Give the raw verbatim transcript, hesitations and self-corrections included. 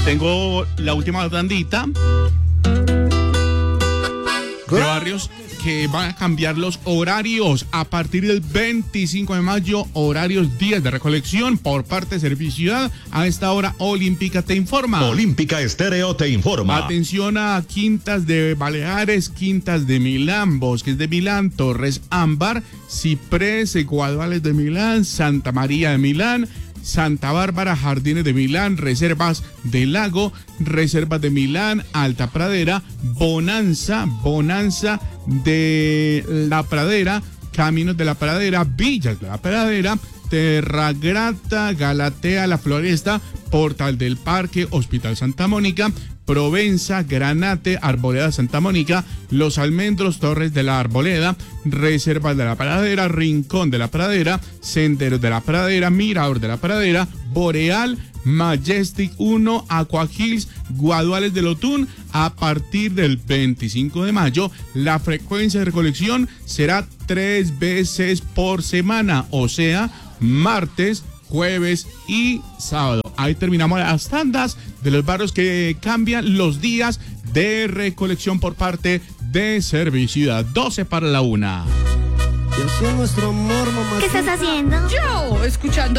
Tengo la última tandita de barrios que van a cambiar los horarios a partir del veinticinco de mayo, horarios días de recolección por parte de Serviciudad. A esta hora Olímpica te informa. Olímpica Estéreo te informa. Atención a Quintas de Baleares, Quintas de Milán, Bosques de Milán, Torres Ámbar, Ciprés, Guaduales de Milán, Santa María de Milán, Santa Bárbara, Jardines de Milán, Reservas del Lago, Reservas de Milán, Alta Pradera, Bonanza, Bonanza de la Pradera, Caminos de la Pradera, Villas de la Pradera, Terra Grata, Galatea, La Floresta, Portal del Parque, Hospital Santa Mónica, Provenza, Granate, Arboleda Santa Mónica, Los Almendros, Torres de la Arboleda, Reservas de la Pradera, Rincón de la Pradera, Senderos de la Pradera, Mirador de la Pradera, Boreal, Majestic uno, Aqua Hills, Guaduales del Otún. A partir del veinticinco de mayo, la frecuencia de recolección será tres veces por semana, o sea, martes, jueves y sábado. Ahí terminamos las tandas de los barrios que cambian los días de recolección por parte de Serviciudad. doce para la una. ¿Qué estás haciendo? Yo, escuchando